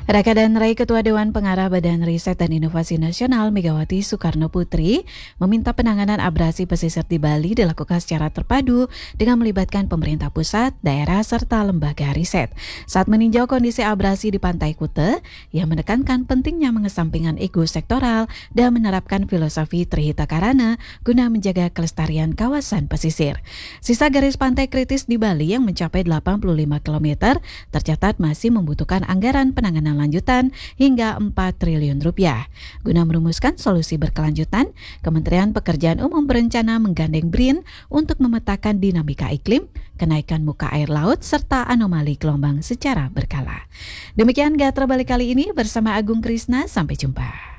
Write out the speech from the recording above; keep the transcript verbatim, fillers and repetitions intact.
Raka dan Rai Ketua Dewan Pengarah Badan Riset dan Inovasi Nasional Megawati Soekarno Putri meminta penanganan abrasi pesisir di Bali dilakukan secara terpadu dengan melibatkan pemerintah pusat, daerah, serta lembaga riset. Saat meninjau kondisi abrasi di Pantai Kute, ia menekankan pentingnya mengesampingkan ego sektoral dan menerapkan filosofi Trihita Karana guna menjaga kelestarian kawasan pesisir. Sisa garis pantai kritis di Bali yang mencapai delapan puluh lima kilometer tercatat masih membutuhkan anggaran penanganan lanjutan hingga empat triliun rupiah. Guna merumuskan solusi berkelanjutan, Kementerian Pekerjaan Umum berencana menggandeng B R I N untuk memetakan dinamika iklim, kenaikan muka air laut, serta anomali gelombang secara berkala. Demikian Gatra Bali kali ini bersama Agung Krisna, sampai jumpa.